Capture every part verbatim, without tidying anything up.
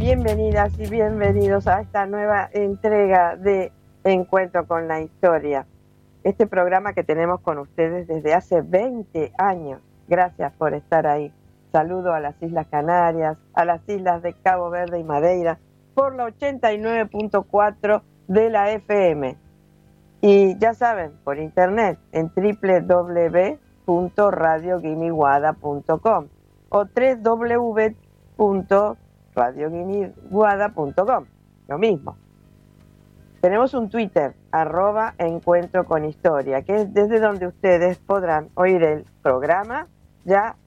bienvenidas y bienvenidos a esta nueva entrega de Encuentro con la Historia. Este programa que tenemos con ustedes desde hace veinte años. Gracias por estar ahí. Saludo a las Islas Canarias, a las islas de Cabo Verde y Madeira, por la ochenta y nueve punto cuatro de la F M. Y ya saben, por internet, en doble u doble u doble u punto radio guiniguada punto com o doble u doble u doble u punto radio guiniguada punto com, lo mismo. Tenemos un Twitter, arroba Encuentro con Historia, que es desde donde ustedes podrán oír el programa ya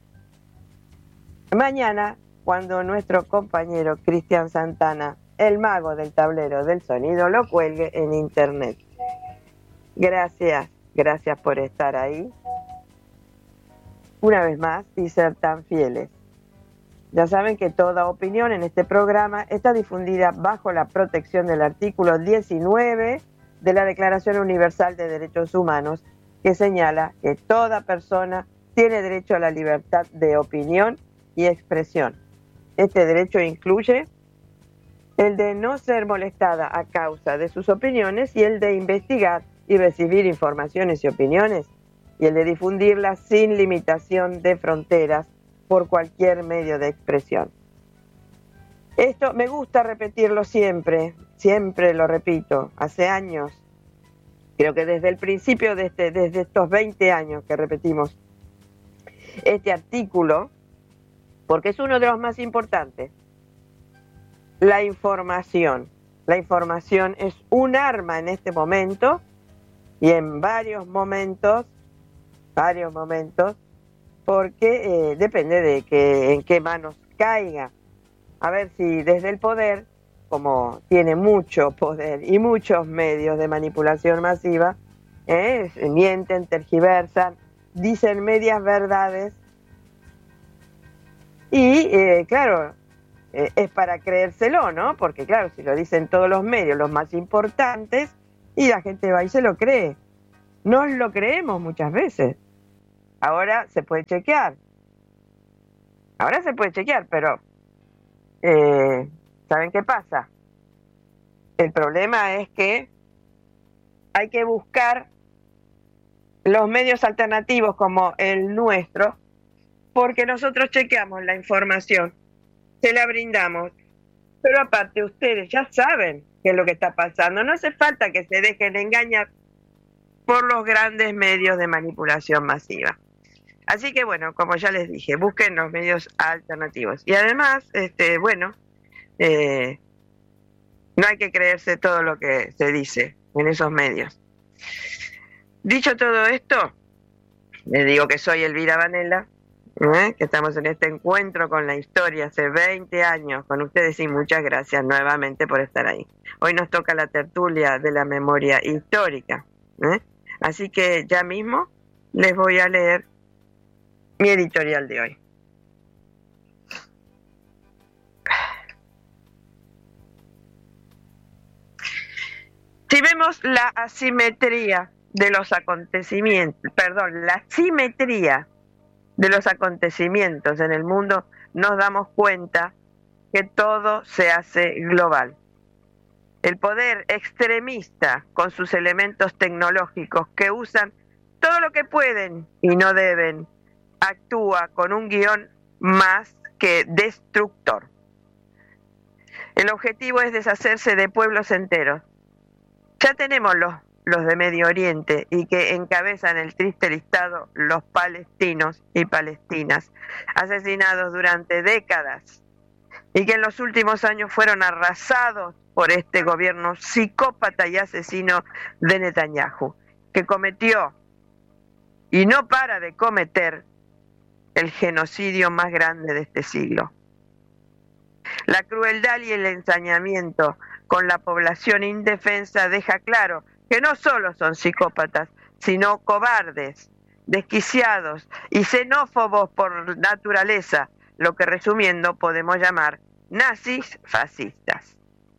mañana, cuando nuestro compañero Cristian Santana, el mago del tablero del sonido, lo cuelgue en internet. Gracias, gracias por estar ahí una vez más y ser tan fieles. Ya saben que toda opinión en este programa está difundida bajo la protección del artículo diecinueve de la Declaración Universal de Derechos Humanos, que señala que toda persona tiene derecho a la libertad de opinión y expresión. Este derecho incluye el de no ser molestada a causa de sus opiniones y el de investigar y recibir informaciones y opiniones, y el de difundirlas sin limitación de fronteras por cualquier medio de expresión. Esto me gusta repetirlo siempre, siempre lo repito, hace años, creo que desde el principio de este, desde estos veinte años que repetimos este artículo, porque es uno de los más importantes. La información. La información es un arma en este momento y en varios momentos, varios momentos, porque eh, depende de que, en qué manos caiga. A ver si desde el poder, como tiene mucho poder y muchos medios de manipulación masiva, eh, mienten, tergiversan, dicen medias verdades y, eh, claro, eh, es para creérselo, ¿no? Porque, claro, si lo dicen todos los medios, los más importantes, y la gente va y se lo cree. Nos lo creemos muchas veces. Ahora se puede chequear. Ahora se puede chequear, pero eh, ¿saben qué pasa? El problema es que hay que buscar los medios alternativos como el nuestro, porque nosotros chequeamos la información, se la brindamos, pero aparte ustedes ya saben qué es lo que está pasando. No hace falta que se dejen engañar por los grandes medios de manipulación masiva. Así que bueno, como ya les dije, busquen los medios alternativos. Y además, este, bueno, eh, no hay que creerse todo lo que se dice en esos medios. Dicho todo esto, les digo que soy Elvira Vanella, ¿eh? que estamos en este encuentro con la historia hace veinte años con ustedes y muchas gracias nuevamente por estar ahí. Hoy nos toca la tertulia de la memoria histórica, ¿eh? Así que ya mismo les voy a leer mi editorial de hoy. Si vemos la asimetría de los acontecimientos, perdón, la simetría de los acontecimientos en el mundo, nos damos cuenta que todo se hace global. El poder extremista, con sus elementos tecnológicos que usan todo lo que pueden y no deben, actúa con un guión más que destructor. El objetivo es deshacerse de pueblos enteros. Ya tenemos los, los de Medio Oriente y que encabezan el triste listado los palestinos y palestinas, asesinados durante décadas y que en los últimos años fueron arrasados por este gobierno psicópata y asesino de Netanyahu, que cometió y no para de cometer el genocidio más grande de este siglo. La crueldad y el ensañamiento con la población indefensa deja claro que no solo son psicópatas, sino cobardes, desquiciados y xenófobos por naturaleza, lo que resumiendo podemos llamar nazis fascistas.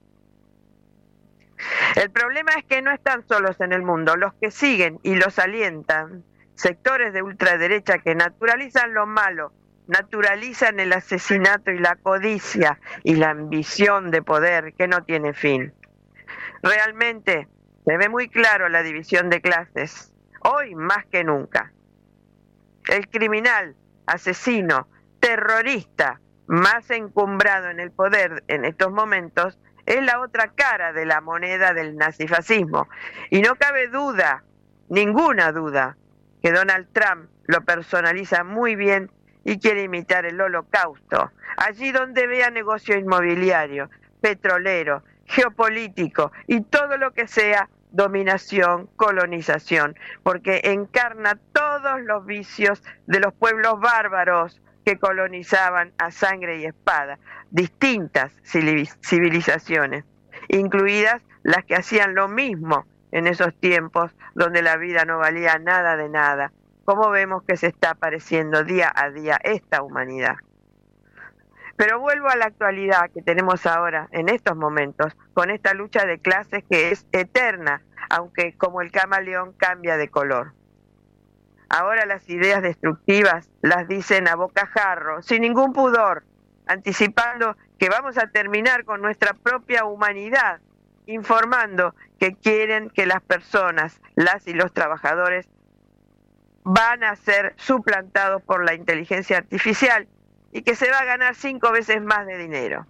El problema es que no están solos en el mundo, los que siguen y los alientan, sectores de ultraderecha que naturalizan lo malo naturalizan el asesinato y la codicia y la ambición de poder que no tiene fin. Realmente se ve muy claro la división de clases, hoy más que nunca. El criminal, asesino, terrorista, más encumbrado en el poder en estos momentos, es la otra cara de la moneda del nazifascismo. Y no cabe duda, ninguna duda, que Donald Trump lo personaliza muy bien y quiere imitar el holocausto, allí donde vea negocio inmobiliario, petrolero, geopolítico y todo lo que sea dominación, colonización, porque encarna todos los vicios de los pueblos bárbaros que colonizaban a sangre y espada, distintas civilizaciones, incluidas las que hacían lo mismo en esos tiempos donde la vida no valía nada de nada, como vemos que se está apareciendo día a día esta humanidad. Pero vuelvo a la actualidad que tenemos ahora, en estos momentos, con esta lucha de clases que es eterna, aunque como el camaleón cambia de color. Ahora las ideas destructivas las dicen a bocajarro, sin ningún pudor, anticipando que vamos a terminar con nuestra propia humanidad, informando que quieren que las personas, las y los trabajadores, van a ser suplantados por la inteligencia artificial y que se va a ganar cinco veces más de dinero.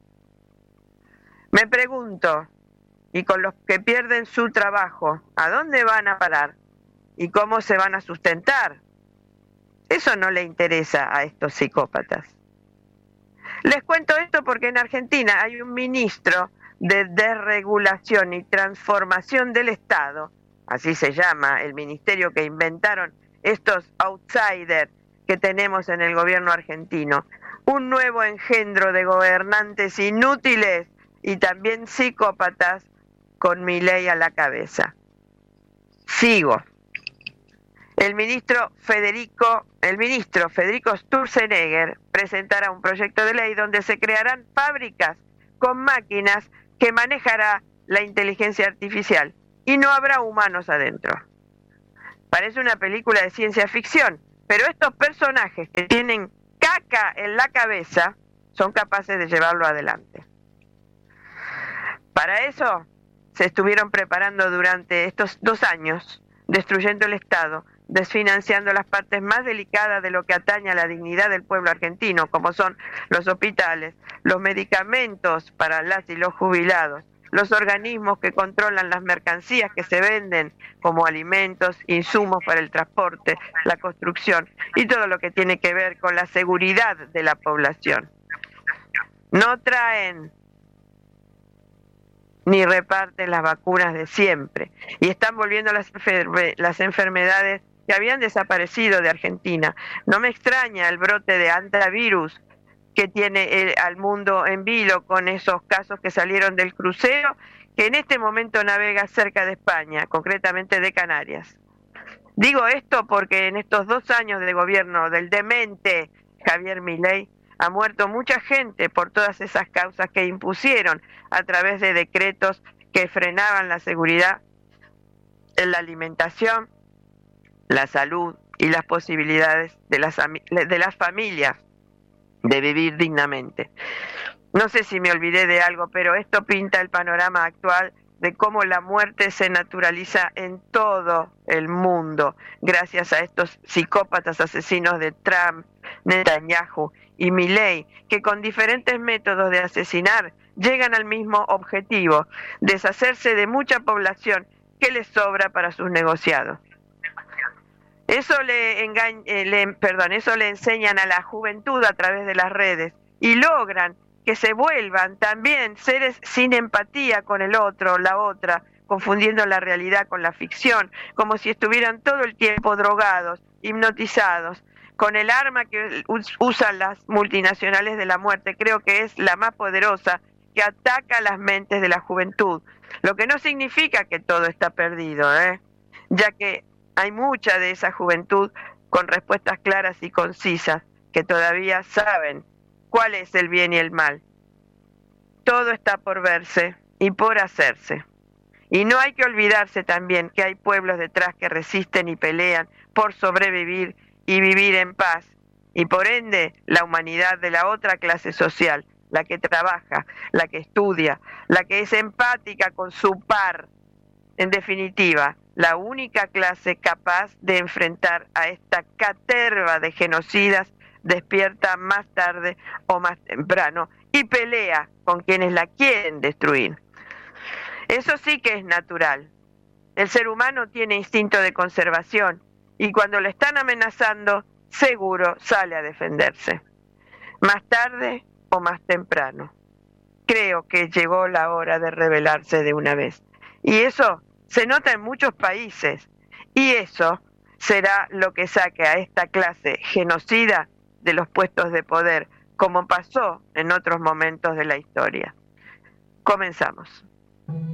Me pregunto, y con los que pierden su trabajo, ¿a dónde van a parar? ¿Y cómo se van a sustentar? Eso no le interesa a estos psicópatas. Les cuento esto porque en Argentina hay un ministro de desregulación y transformación del Estado, así se llama el ministerio que inventaron estos outsiders que tenemos en el gobierno argentino, un nuevo engendro de gobernantes inútiles y también psicópatas con Milei a la cabeza. Sigo. El ministro Federico, el ministro Federico Sturzenegger presentará un proyecto de ley donde se crearán fábricas con máquinas que manejará la inteligencia artificial y no habrá humanos adentro. Parece una película de ciencia ficción, pero estos personajes que tienen caca en la cabeza son capaces de llevarlo adelante. Para eso se estuvieron preparando durante estos dos años, destruyendo el Estado, desfinanciando las partes más delicadas de lo que atañe a la dignidad del pueblo argentino, como son los hospitales, los medicamentos para las y los jubilados, los organismos que controlan las mercancías que se venden como alimentos, insumos para el transporte, la construcción y todo lo que tiene que ver con la seguridad de la población. No traen ni reparten las vacunas de siempre y están volviendo las, enfer- las enfermedades que habían desaparecido de Argentina. No me extraña el brote de antivirus que tiene el, al mundo en vilo con esos casos que salieron del crucero, que en este momento navega cerca de España, concretamente de Canarias. Digo esto porque en estos dos años de gobierno del demente Javier Milei ha muerto mucha gente por todas esas causas que impusieron a través de decretos que frenaban la seguridad, la alimentación, la salud y las posibilidades de las, de las familias de vivir dignamente. No sé si me olvidé de algo, pero esto pinta el panorama actual de cómo la muerte se naturaliza en todo el mundo, gracias a estos psicópatas asesinos de Trump, Netanyahu y Milei, que con diferentes métodos de asesinar llegan al mismo objetivo, deshacerse de mucha población que les sobra para sus negociados. Eso le, engañ, eh, le, perdón, eso le enseñan a la juventud a través de las redes y logran que se vuelvan también seres sin empatía con el otro, la otra, confundiendo la realidad con la ficción, como si estuvieran todo el tiempo drogados, hipnotizados, con el arma que usan las multinacionales de la muerte. Creo que es la más poderosa, que ataca las mentes de la juventud, lo que no significa que todo está perdido, ¿eh? Ya que hay mucha de esa juventud con respuestas claras y concisas que todavía saben cuál es el bien y el mal. Todo está por verse y por hacerse. Y no hay que olvidarse también que hay pueblos detrás que resisten y pelean por sobrevivir y vivir en paz y por ende la humanidad de la otra clase social, la que trabaja, la que estudia, la que es empática con su par. En definitiva, la única clase capaz de enfrentar a esta caterva de genocidas despierta más tarde o más temprano y pelea con quienes la quieren destruir. Eso sí que es natural. El ser humano tiene instinto de conservación y cuando le están amenazando, seguro sale a defenderse. Más tarde o más temprano. Creo que llegó la hora de rebelarse de una vez. Y eso se nota en muchos países. Y eso será lo que saque a esta clase genocida de los puestos de poder, como pasó en otros momentos de la historia. Comenzamos.